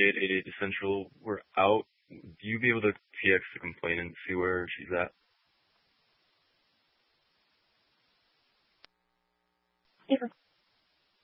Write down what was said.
get 88 Central were out, do you be able to TX the complaint and see where she's at? April.